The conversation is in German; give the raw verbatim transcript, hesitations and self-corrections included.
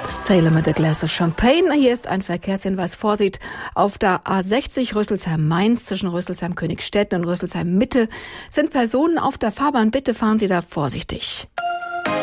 Sailor mit a Glass of Champagne. Hier ist ein Verkehrshinweis. Vorsicht auf der A sechzig Rüsselsheim-Mainz zwischen Rüsselsheim-Königstetten und Rüsselsheim-Mitte sind Personen auf der Fahrbahn. Bitte fahren Sie da vorsichtig.